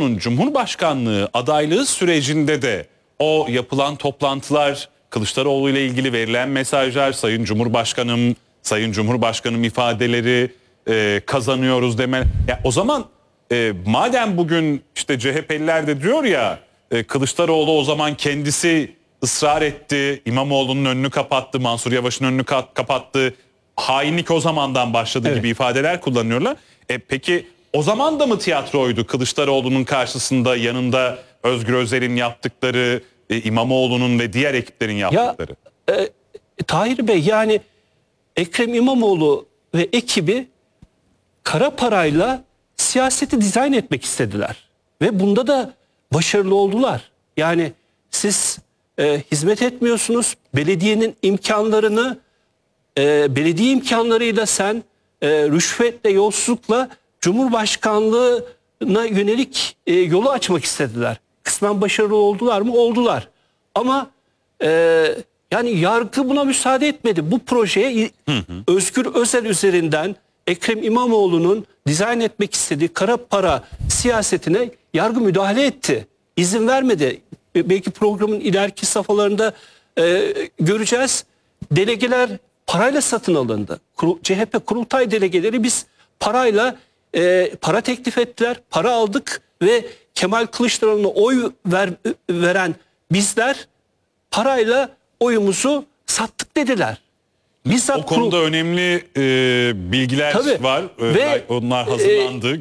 Kılıçdaroğlu'nun Cumhurbaşkanlığı adaylığı sürecinde de o yapılan toplantılar, Kılıçdaroğlu ile ilgili verilen mesajlar, Sayın Cumhurbaşkanım ifadeleri, kazanıyoruz deme. Ya o zaman madem bugün işte CHP'liler de diyor ya, Kılıçdaroğlu o zaman kendisi ısrar etti, İmamoğlu'nun önünü kapattı, Mansur Yavaş'ın önünü kapattı, hainlik o zamandan başladı gibi ifadeler kullanıyorlar. Peki o zaman da mı tiyatroydu Kılıçdaroğlu'nun karşısında, yanında Özgür Özel'in yaptıkları, İmamoğlu'nun ve diğer ekiplerin yaptıkları? Tahir Bey, yani Ekrem İmamoğlu ve ekibi kara parayla siyaseti dizayn etmek istediler. Ve bunda da başarılı oldular. Yani siz hizmet etmiyorsunuz. Belediyenin imkanlarını, belediye imkanlarıyla sen rüşvetle, yolsuzlukla Cumhurbaşkanlığına yönelik yolu açmak istediler. Kısmen başarılı oldular mı? Oldular. Ama yani yargı buna müsaade etmedi. Bu projeye Özgür Özel üzerinden Ekrem İmamoğlu'nun dizayn etmek istediği kara para siyasetine yargı müdahale etti. İzin vermedi. Belki programın ileriki safhalarında göreceğiz. Delegeler parayla satın alındı. CHP kurultay delegeleri biz parayla para teklif ettiler. Para aldık ve Kemal Kılıçdaroğlu'na oy veren bizler parayla oyumuzu sattık dediler. Bizzat o konuda önemli bilgiler var. Ve onlar hazırlandı.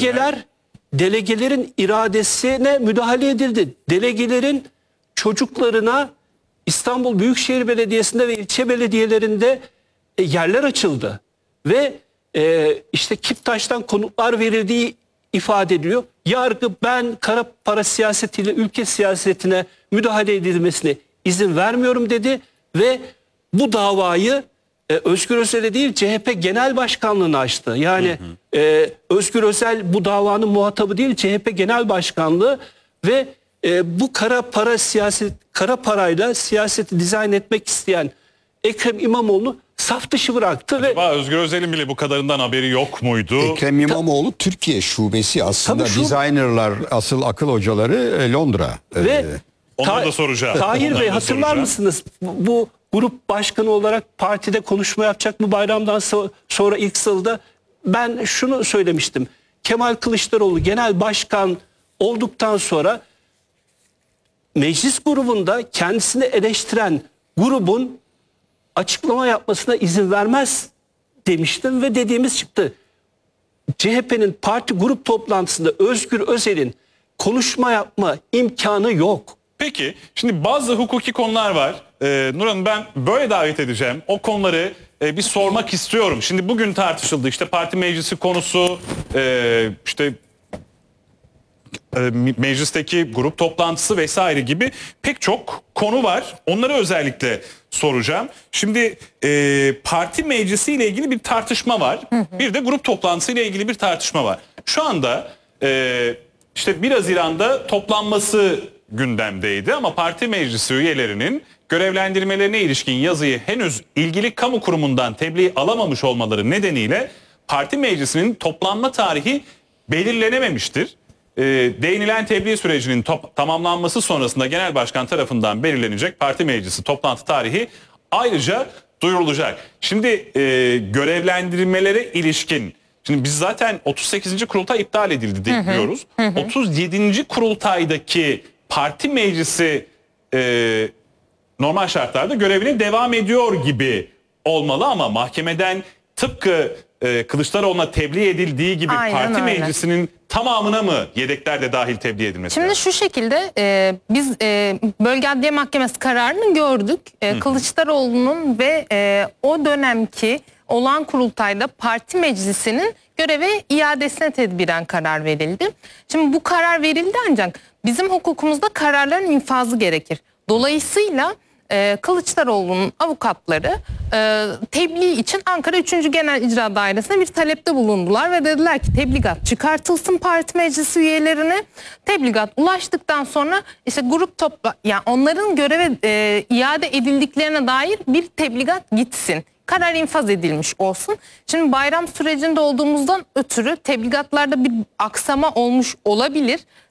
Delegelerin iradesine müdahale edildi. Delegelerin çocuklarına İstanbul Büyükşehir Belediyesi'nde ve ilçe belediyelerinde yerler açıldı. Ve işte Kiptaş'tan konutlar verildiği ifade ediliyor. Yargı ben kara para siyasetiyle ülke siyasetine müdahale edilmesine izin vermiyorum dedi ve bu davayı Özgür Özel'e değil CHP Genel Başkanlığı'na açtı. Yani Özgür Özel bu davanın muhatabı değil, CHP Genel Başkanlığı ve bu kara parayla siyaseti dizayn etmek isteyen Ekrem İmamoğlu saf dışı bıraktı. Acaba Özgür Özel'in bile bu kadarından haberi yok muydu? Ekrem İmamoğlu Türkiye şubesi aslında. Designerlar, asıl akıl hocaları Londra. Ve onları da soracağım. Tahir Bey, hatırlar mısınız? Bu grup başkanı olarak partide konuşma yapacak mı bayramdan sonra ilk sılda? Ben şunu söylemiştim. Kemal Kılıçdaroğlu genel başkan olduktan sonra meclis grubunda kendisini eleştiren grubun açıklama yapmasına izin vermez demiştim ve dediğimiz çıktı. CHP'nin parti grup toplantısında Özgür Özel'in konuşma yapma imkanı yok. Peki şimdi bazı hukuki konular var. Nur Hanım, ben böyle davet edeceğim. O konuları bir sormak istiyorum. Şimdi bugün tartışıldı. İşte parti meclisi konusu, işte meclisteki grup toplantısı vesaire gibi pek çok konu var. Onları özellikle soracağım. Şimdi parti meclisi ile ilgili bir tartışma var. Bir de grup toplantısı ile ilgili bir tartışma var. Şu anda işte 1 Haziran'da toplanması gündemdeydi ama parti meclisi üyelerinin görevlendirmelerine ilişkin yazıyı henüz ilgili kamu kurumundan tebliğ alamamış olmaları nedeniyle parti meclisinin toplanma tarihi belirlenememiştir. Değinilen tebliğ sürecinin tamamlanması sonrasında genel başkan tarafından belirlenecek parti meclisi toplantı tarihi ayrıca duyurulacak. Şimdi görevlendirmelere ilişkin, şimdi biz zaten 38. kurultay iptal edildi diyoruz. 37. kurultaydaki parti meclisi normal şartlarda görevine devam ediyor gibi olmalı ama mahkemeden tıpkı Kılıçdaroğlu'na tebliğ edildiği gibi parti meclisinin tamamına mı yedekler de dahil tebliğ edilmesi Şimdi lazım? şu şekilde biz Bölge Adliye Mahkemesi kararını gördük. Kılıçdaroğlu'nun ve o dönemki olağan kurultayda parti meclisinin göreve iadesine tedbiren karar verildi. Şimdi bu karar verildi ancak bizim hukukumuzda kararların infazı gerekir. Dolayısıyla Kılıçdaroğlu'nun avukatları tebliğ için Ankara 3. Genel İcra Dairesi'ne bir talepte bulundular ve dediler ki tebligat çıkartılsın parti meclisi üyelerine. Tebligat ulaştıktan sonra işte yani onların göreve iade edildiklerine dair bir tebligat gitsin. Karar infaz edilmiş olsun. Şimdi bayram sürecinde olduğumuzdan ötürü tebligatlarda bir aksama olmuş olabilir.